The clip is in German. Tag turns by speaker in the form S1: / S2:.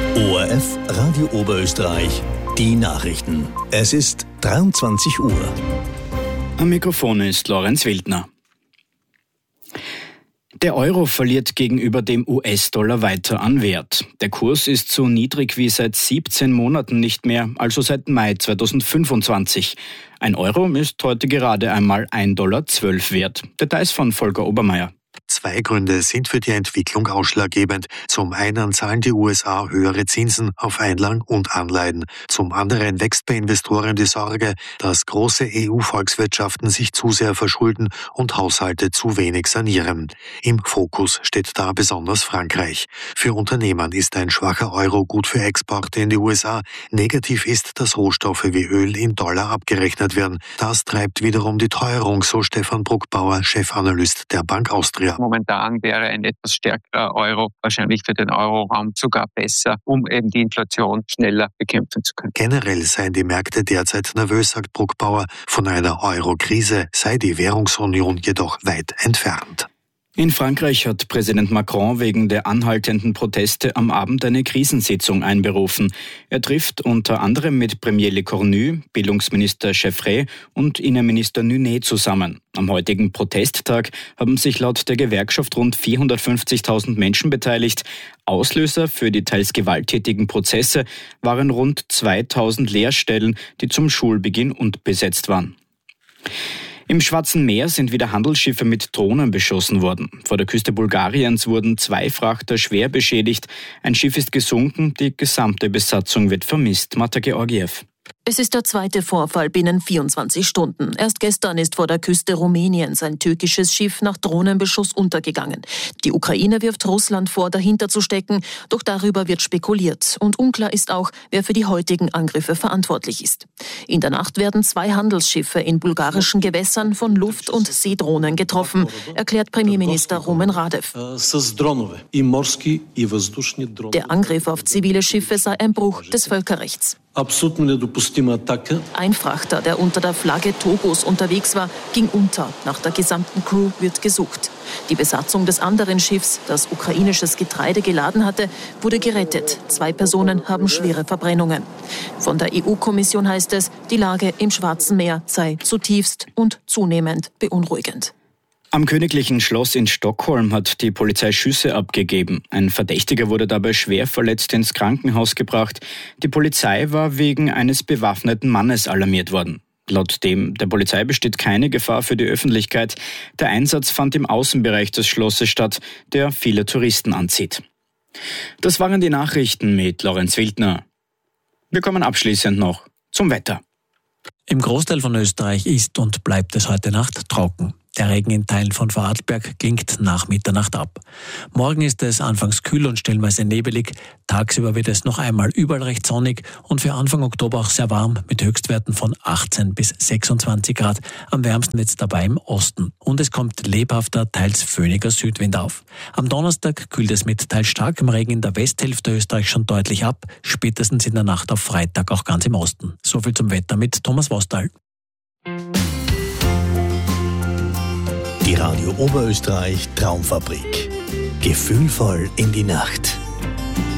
S1: ORF Radio Oberösterreich, die Nachrichten. Es ist 23 Uhr.
S2: Am Mikrofon ist Lorenz Wildner. Der Euro verliert gegenüber dem US-Dollar weiter an Wert. Der Kurs ist so niedrig wie seit 17 Monaten nicht mehr, also seit Mai 2025. Ein Euro ist heute gerade einmal 1,12 Dollar wert. Details von Volker Obermeier.
S3: Zwei Gründe sind für die Entwicklung ausschlaggebend. Zum einen zahlen die USA höhere Zinsen auf Einlagen und Anleihen. Zum anderen wächst bei Investoren die Sorge, dass große EU-Volkswirtschaften sich zu sehr verschulden und Haushalte zu wenig sanieren. Im Fokus steht da besonders Frankreich. Für Unternehmen ist ein schwacher Euro gut für Exporte in die USA. Negativ ist, dass Rohstoffe wie Öl in Dollar abgerechnet werden. Das treibt wiederum die Teuerung, so Stefan Bruckbauer, Chefanalyst der Bank Austria.
S4: Momentan wäre ein etwas stärkerer Euro wahrscheinlich für den Euroraum sogar besser, um eben die Inflation schneller bekämpfen zu können.
S3: Generell seien die Märkte derzeit nervös, sagt Bruckbauer. Von einer Euro-Krise sei die Währungsunion jedoch weit entfernt.
S2: In Frankreich hat Präsident Macron wegen der anhaltenden Proteste am Abend eine Krisensitzung einberufen. Er trifft unter anderem mit Premier Lecornu, Bildungsminister Cheffret und Innenminister Nunet zusammen. Am heutigen Protesttag haben sich laut der Gewerkschaft rund 450.000 Menschen beteiligt. Auslöser für die teils gewalttätigen Prozesse waren rund 2.000 Lehrstellen, die zum Schulbeginn unbesetzt waren. Im Schwarzen Meer sind wieder Handelsschiffe mit Drohnen beschossen worden. Vor der Küste Bulgariens wurden 2 Frachter schwer beschädigt. Ein Schiff ist gesunken, die gesamte Besatzung wird vermisst. Marta Georgiev.
S5: Es ist der zweite Vorfall binnen 24 Stunden. Erst gestern ist vor der Küste Rumäniens ein türkisches Schiff nach Drohnenbeschuss untergegangen. Die Ukraine wirft Russland vor, dahinter zu stecken, doch darüber wird spekuliert. Und unklar ist auch, wer für die heutigen Angriffe verantwortlich ist. In der Nacht werden 2 Handelsschiffe in bulgarischen Gewässern von Luft- und Seedrohnen getroffen, erklärt Premierminister Rumen Radev. Der Angriff auf zivile Schiffe sei ein Bruch des Völkerrechts. Ein Frachter, der unter der Flagge Togos unterwegs war, ging unter. Nach der gesamten Crew wird gesucht. Die Besatzung des anderen Schiffs, das ukrainisches Getreide geladen hatte, wurde gerettet. 2 Personen haben schwere Verbrennungen. Von der EU-Kommission heißt es, die Lage im Schwarzen Meer sei zutiefst und zunehmend beunruhigend.
S2: Am Königlichen Schloss in Stockholm hat die Polizei Schüsse abgegeben. Ein Verdächtiger wurde dabei schwer verletzt ins Krankenhaus gebracht. Die Polizei war wegen eines bewaffneten Mannes alarmiert worden. Laut der Polizei besteht keine Gefahr für die Öffentlichkeit. Der Einsatz fand im Außenbereich des Schlosses statt, der viele Touristen anzieht. Das waren die Nachrichten mit Lorenz Wildner. Wir kommen abschließend noch zum Wetter.
S6: Im Großteil von Österreich ist und bleibt es heute Nacht trocken. Der Regen in Teilen von Vorarlberg klingt nach Mitternacht ab. Morgen ist es anfangs kühl und stellenweise nebelig. Tagsüber wird es noch einmal überall recht sonnig und für Anfang Oktober auch sehr warm mit Höchstwerten von 18 bis 26 Grad. Am wärmsten wird es dabei im Osten. Und es kommt lebhafter, teils föhniger Südwind auf. Am Donnerstag kühlt es mit teils starkem Regen in der Westhälfte Österreichs schon deutlich ab. Spätestens in der Nacht auf Freitag auch ganz im Osten. Soviel zum Wetter mit Thomas Wostal.
S1: Die Radio Oberösterreich Traumfabrik. Gefühlvoll in die Nacht.